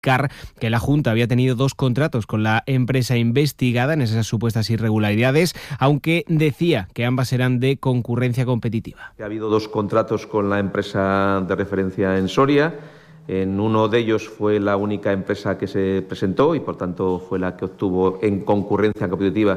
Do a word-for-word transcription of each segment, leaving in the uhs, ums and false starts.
explicar que la Junta había tenido dos contratos con la empresa investigada en esas supuestas irregularidades, aunque decía que ambas eran de concurrencia competitiva. Ha habido dos contratos con la empresa de referencia en Soria. En uno de ellos fue la única empresa que se presentó y, por tanto, fue la que obtuvo en concurrencia competitiva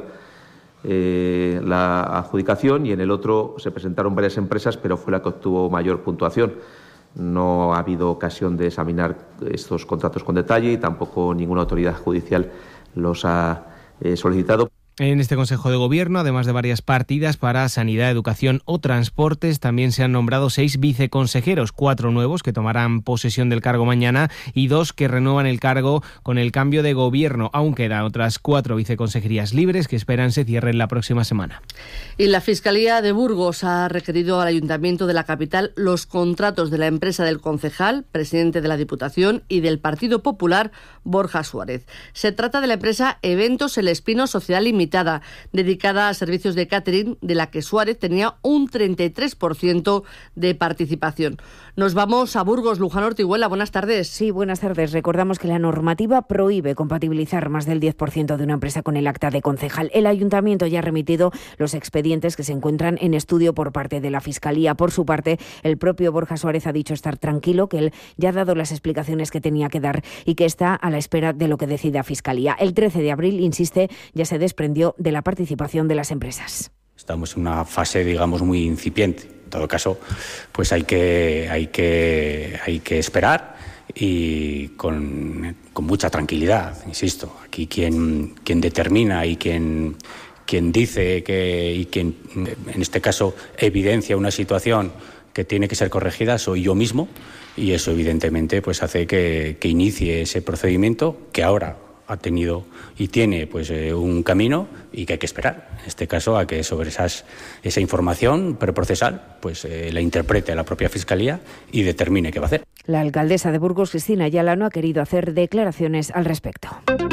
eh, la adjudicación, y en el otro se presentaron varias empresas, pero fue la que obtuvo mayor puntuación. No ha habido ocasión de examinar estos contratos con detalle y tampoco ninguna autoridad judicial los ha eh, solicitado. En este Consejo de Gobierno, además de varias partidas para sanidad, educación o transportes, también se han nombrado seis viceconsejeros, cuatro nuevos que tomarán posesión del cargo mañana y dos que renuevan el cargo con el cambio de gobierno. Aún quedan otras cuatro viceconsejerías libres que esperan se cierren la próxima semana. Y la Fiscalía de Burgos ha requerido al Ayuntamiento de la capital los contratos de la empresa del concejal, presidente de la Diputación, y del Partido Popular, Borja Suárez. Se trata de la empresa Eventos El Espino Sociedad Limitada, dedicada a servicios de catering, de la que Suárez tenía un treinta y tres por ciento de participación. Nos vamos a Burgos. Luján Ortiguela, buenas tardes. Sí, buenas tardes. Recordamos que la normativa prohíbe compatibilizar más del diez por ciento de una empresa con el acta de concejal. El Ayuntamiento ya ha remitido los expedientes que se encuentran en estudio por parte de la Fiscalía. Por su parte, el propio Borja Suárez ha dicho estar tranquilo, que él ya ha dado las explicaciones que tenía que dar y que está a la espera de lo que decida Fiscalía. El trece de abril, insiste, ya se desprendió de la participación de las empresas. Estamos en una fase, digamos, muy incipiente. En todo caso, pues hay que, hay que, hay que esperar y con, con mucha tranquilidad, insisto. Aquí quien, quien determina y quien, quien dice que, y quien, en este caso, evidencia una situación que tiene que ser corregida soy yo mismo, y eso evidentemente pues hace que, que inicie ese procedimiento que ahora ha tenido y tiene pues eh, un camino y que hay que esperar, en este caso, a que sobre esas, esa información preprocesal pues eh, la interprete la propia Fiscalía y determine qué va a hacer. La alcaldesa de Burgos, Cristina Ayala, no ha querido hacer declaraciones al respecto.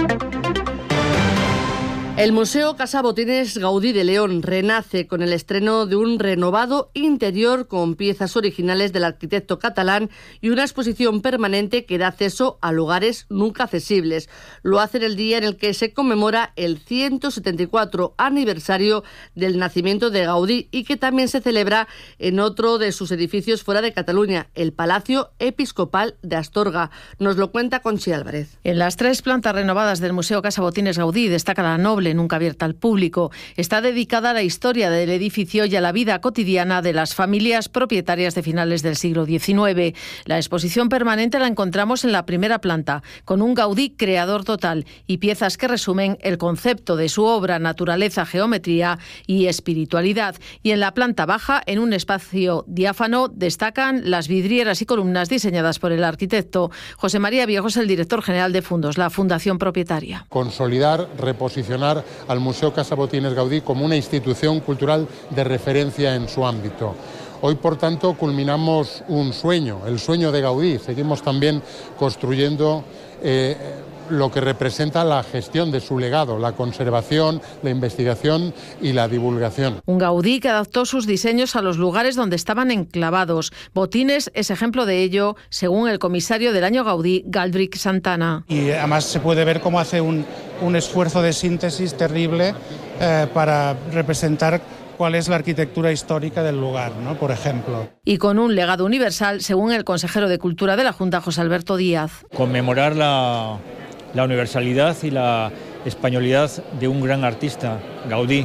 El Museo Casa Botines Gaudí de León renace con el estreno de un renovado interior con piezas originales del arquitecto catalán y una exposición permanente que da acceso a lugares nunca accesibles. Lo hace en el día en el que se conmemora el ciento setenta y cuatro aniversario del nacimiento de Gaudí y que también se celebra en otro de sus edificios fuera de Cataluña, el Palacio Episcopal de Astorga. Nos lo cuenta Conchi Álvarez. En las tres plantas renovadas del Museo Casa Botines Gaudí destaca la noble, nunca abierta al público. Está dedicada a la historia del edificio y a la vida cotidiana de las familias propietarias de finales del siglo diecinueve. La exposición permanente la encontramos en la primera planta, con un Gaudí creador total y piezas que resumen el concepto de su obra, naturaleza, geometría y espiritualidad. Y en la planta baja, en un espacio diáfano, destacan las vidrieras y columnas diseñadas por el arquitecto. José María Viejo es el director general de Fundos, la fundación propietaria. Consolidar, reposicionar al Museo Casa Botines Gaudí como una institución cultural de referencia en su ámbito. Hoy, por tanto, culminamos un sueño, el sueño de Gaudí. Seguimos también construyendo eh, lo que representa la gestión de su legado, la conservación, la investigación y la divulgación. Un Gaudí que adaptó sus diseños a los lugares donde estaban enclavados. Botines es ejemplo de ello, según el comisario del año Gaudí, Galdric Santana. Y además se puede ver cómo hace un, un esfuerzo de síntesis terrible eh, para representar cuál es la arquitectura histórica del lugar, ¿no? Por ejemplo. Y con un legado universal, según el consejero de Cultura de la Junta, José Alberto Díaz. Conmemorar la, la universalidad y la españolidad de un gran artista, Gaudí,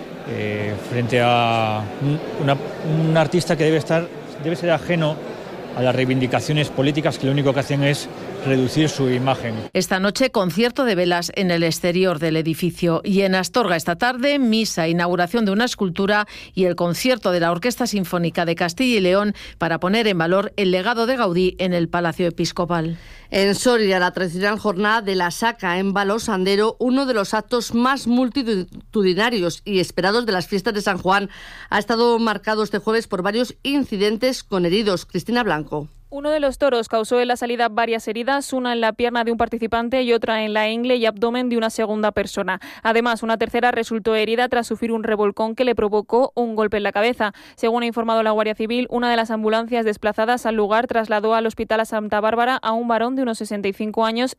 eh, frente a una, un artista que debe estar, debe ser ajeno a las reivindicaciones políticas que lo único que hacen es reducir su imagen. Esta noche, concierto de velas en el exterior del edificio. Y en Astorga esta tarde, misa, inauguración de una escultura y el concierto de la Orquesta Sinfónica de Castilla y León para poner en valor el legado de Gaudí en el Palacio Episcopal. En Soria, la tradicional jornada de la Saca en Valosandero, uno de los actos más multitudinarios y esperados de las fiestas de San Juan, ha estado marcado este jueves por varios incidentes con heridos. Cristina Blanco. Uno de los toros causó en la salida varias heridas, una en la pierna de un participante y otra en la ingle y abdomen de una segunda persona. Además, una tercera resultó herida tras sufrir un revolcón que le provocó un golpe en la cabeza. Según ha informado la Guardia Civil, una de las ambulancias desplazadas al lugar trasladó al Hospital a Santa Bárbara a un varón de unos sesenta y cinco años